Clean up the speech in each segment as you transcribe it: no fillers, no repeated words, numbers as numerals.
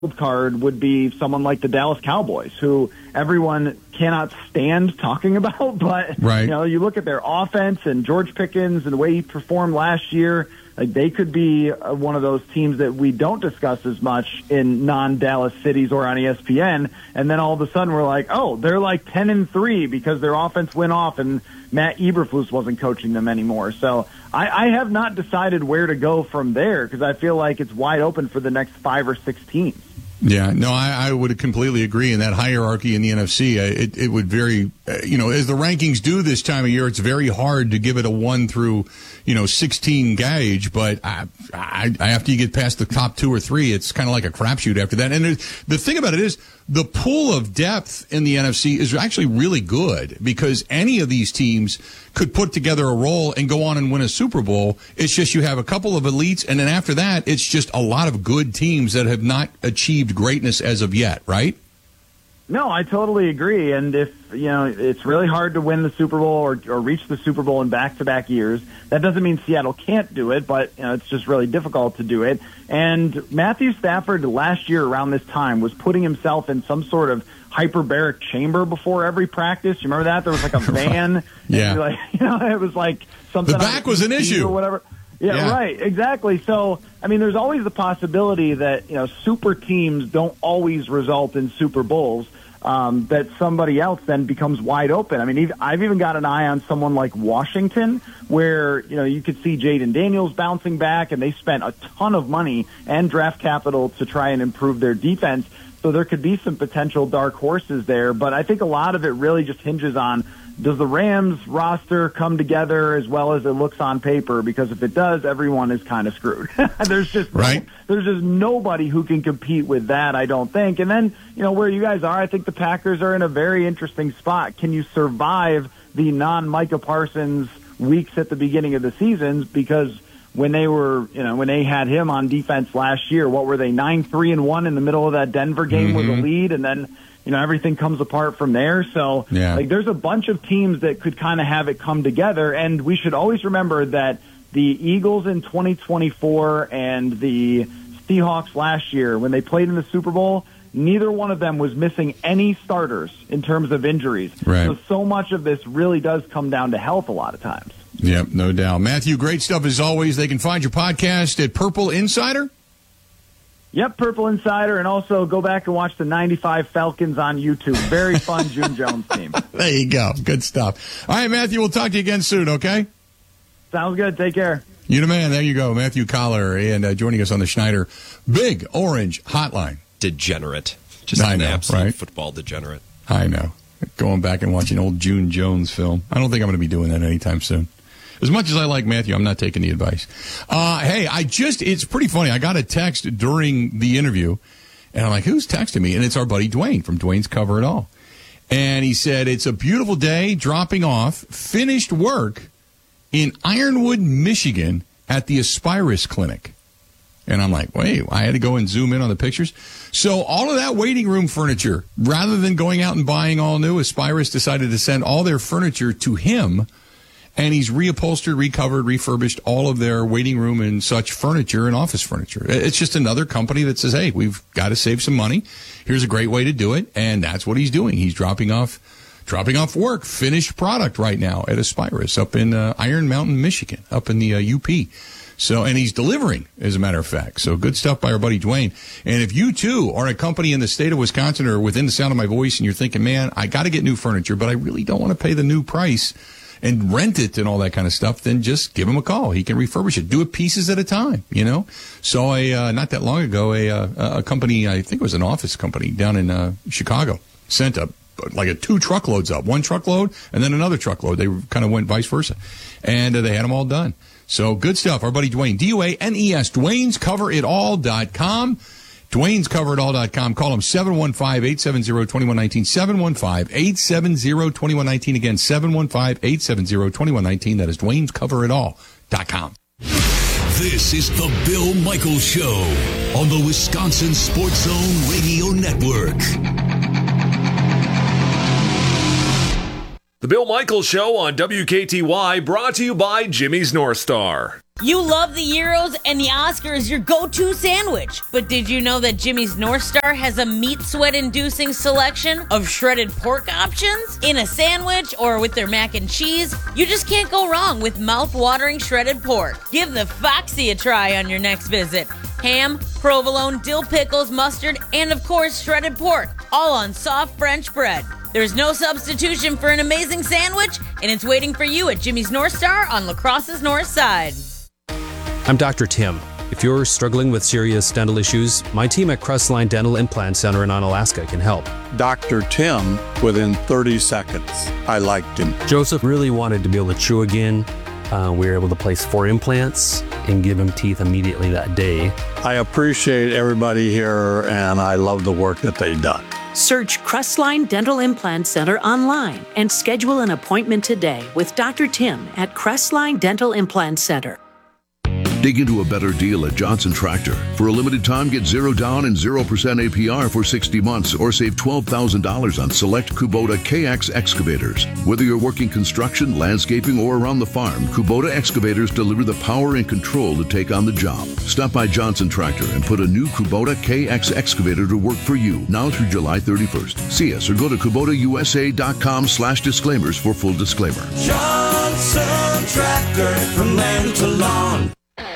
card would be someone like the Dallas Cowboys, who everyone cannot stand talking about. But right. You look at their offense and George Pickens and the way he performed last year. Like, they could be one of those teams that we don't discuss as much in non-Dallas cities or on ESPN. And then all of a sudden we're like, oh, they're like 10-3 because their offense went off and Matt Eberflus wasn't coaching them anymore. So I have not decided where to go from there, because I feel like it's wide open for the next 5 or 6 teams. Yeah, no, I would completely agree in that hierarchy in the NFC. It would very, as the rankings do this time of year, it's very hard to give it a 1 through, 16 gauge. But after you get past the top 2 or 3, it's kind of like a crapshoot after that. And the thing about it is, the pool of depth in the NFC is actually really good, because any of these teams could put together a role and go on and win a Super Bowl. It's just you have a couple of elites, and then after that, it's just a lot of good teams that have not achieved greatness as of yet, right? No, I totally agree. And if, it's really hard to win the Super Bowl or reach the Super Bowl in back-to-back years. That doesn't mean Seattle can't do it, but, it's just really difficult to do it. And Matthew Stafford last year around this time was putting himself in some sort of hyperbaric chamber before every practice. You remember that? There was like a van. Yeah. It was like something. The back was an issue. Or whatever. Yeah, right. Exactly. So, there's always the possibility that, super teams don't always result in Super Bowls, that somebody else then becomes wide open. I've even got an eye on someone like Washington, where, you could see Jaden Daniels bouncing back, and they spent a ton of money and draft capital to try and improve their defense. So there could be some potential dark horses there. But I think a lot of it really just hinges on, does the Rams roster come together as well as it looks on paper? Because if it does, everyone is kind of screwed. There's just nobody who can compete with that, I don't think. And then, where you guys are, I think the Packers are in a very interesting spot. Can you survive the non-Micah Parsons weeks at the beginning of the seasons? Because when they had him on defense last year, what were they, 9-3-1 in the middle of that Denver game with a lead, and then everything comes apart from there. So there's a bunch of teams that could kind of have it come together. And we should always remember that the Eagles in 2024 and the Seahawks last year, when they played in the Super Bowl, neither one of them was missing any starters in terms of injuries. Right. So much of this really does come down to health a lot of times. Yep, no doubt. Matthew, great stuff as always. They can find your podcast at Purple Insider. Yep, Purple Insider, and also go back and watch the 95 Falcons on YouTube. Very fun June Jones team. There you go. Good stuff. All right, Matthew, we'll talk to you again soon, okay? Sounds good. Take care. You the man. There you go. Matthew Collar, and joining us on the Schneider Big Orange Hotline. Degenerate. Just an absolute football degenerate. I know. Going back and watching old June Jones film. I don't think I'm going to be doing that anytime soon. As much as I like Matthew, I'm not taking the advice. Hey, it's pretty funny. I got a text during the interview, and I'm like, who's texting me? And it's our buddy Dwayne from Dwayne's Cover It All. And he said, it's a beautiful day, dropping off, finished work in Ironwood, Michigan at the Aspirus Clinic. And I'm like, wait, I had to go and zoom in on the pictures. So all of that waiting room furniture, rather than going out and buying all new, Aspirus decided to send all their furniture to him. And he's reupholstered, recovered, refurbished all of their waiting room and such furniture and office furniture. It's just another company that says, hey, we've got to save some money. Here's a great way to do it. And that's what he's doing. He's dropping off work, finished product right now at Aspirus up in Iron Mountain, Michigan, up in the UP. So, and he's delivering, as a matter of fact. So good stuff by our buddy Dwayne. And if you, too, are a company in the state of Wisconsin or within the sound of my voice and you're thinking, man, I got to get new furniture, but I really don't want to pay the new price and rent it and all that kind of stuff, then just give him a call. He can refurbish it. Do it pieces at a time, So not that long ago, a company, I think it was an office company down in Chicago, sent two truckloads up. One truckload and then another truckload. They kind of went vice versa. And they had them all done. So good stuff. Our buddy Dwayne, DUANES, Dwayne'sCoverItAll.com. Dwayne'sCoverItAll.com. Call him 715-870-2119. 715-870-2119. Again, 715-870-2119. That is Dwayne'sCoverItAll.com. This is the Bill Michaels Show on the Wisconsin Sports Zone Radio Network. The Bill Michaels Show on WKTY, brought to you by Jimmy's North Star. You love the Euros and the Oscars, your go-to sandwich. But did you know that Jimmy's North Star has a meat sweat-inducing selection of shredded pork options? In a sandwich or with their mac and cheese, you just can't go wrong with mouth-watering shredded pork. Give the Foxy a try on your next visit. Ham, provolone, dill pickles, mustard, and of course shredded pork, all on soft French bread. There's no substitution for an amazing sandwich, and it's waiting for you at Jimmy's North Star on La Crosse's North Side. I'm Dr. Tim. If you're struggling with serious dental issues, my team at Crestline Dental Implant Center in Onalaska can help. Dr. Tim, within 30 seconds, I liked him. Joseph really wanted to be able to chew again. We were able to place 4 implants and give him teeth immediately that day. I appreciate everybody here, and I love the work that they've done. Search Crestline Dental Implant Center online and schedule an appointment today with Dr. Tim at Crestline Dental Implant Center. Dig into a better deal at Johnson Tractor. For a limited time, get 0 down and 0% APR for 60 months or save $12,000 on select Kubota KX excavators. Whether you're working construction, landscaping, or around the farm, Kubota excavators deliver the power and control to take on the job. Stop by Johnson Tractor and put a new Kubota KX excavator to work for you now through July 31st. See us or go to KubotaUSA.com/disclaimers for full disclaimer. Johnson Tractor, from land to lawn.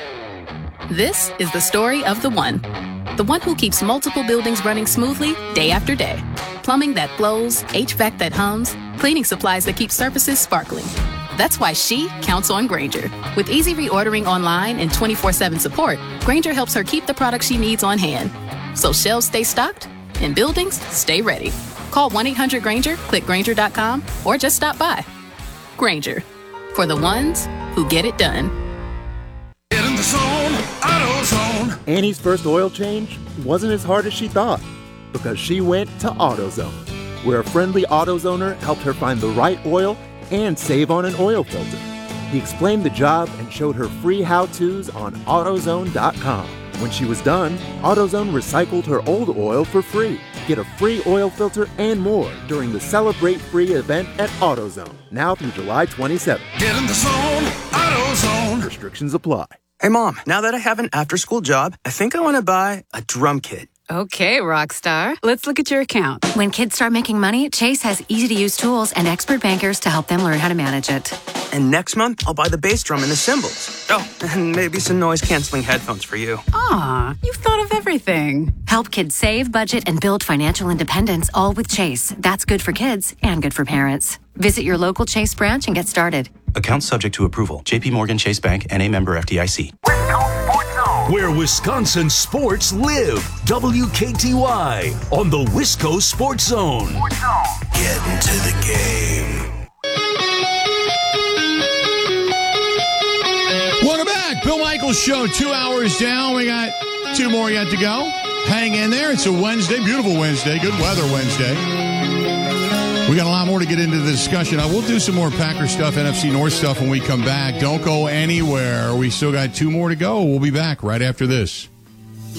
This is the story of the one who keeps multiple buildings running smoothly day after day. Plumbing that flows, HVAC that hums, cleaning supplies that keep surfaces sparkling. That's why she counts on Grainger. With easy reordering online and 24/7 support, Grainger helps her keep the products she needs on hand. So shelves stay stocked and buildings stay ready. Call 1-800-GRAINGER, click Grainger.com, or just stop by. Grainger, for the ones who get it done. Get in the zone, AutoZone. Annie's first oil change wasn't as hard as she thought because she went to AutoZone, where a friendly AutoZoner helped her find the right oil and save on an oil filter. He explained the job and showed her free how-tos on AutoZone.com. When she was done, AutoZone recycled her old oil for free. Get a free oil filter and more during the Celebrate Free event at AutoZone, now through July 27th. Get in the zone, AutoZone. Restrictions apply. Hey, Mom, now that I have an after-school job, I think I want to buy a drum kit. Okay, Rockstar. Let's look at your account. When kids start making money, Chase has easy-to-use tools and expert bankers to help them learn how to manage it. And next month, I'll buy the bass drum and the cymbals. Oh, and maybe some noise-canceling headphones for you. Aw, you've thought of everything. Help kids save, budget, and build financial independence, all with Chase. That's good for kids and good for parents. Visit your local Chase branch and get started. Account subject to approval. J.P. Morgan Chase Bank, N.A. member FDIC. Where Wisconsin sports live. WKTY on the Wisco Sports Zone. Get into the game. Welcome back. Bill Michaels Show, 2 hours down. We got 2 more yet to go. Hang in there. It's a Wednesday, beautiful Wednesday, good weather Wednesday. We got a lot more to get into the discussion. We'll do some more Packer stuff, NFC North stuff when we come back. Don't go anywhere. We still got 2 more to go. We'll be back right after this.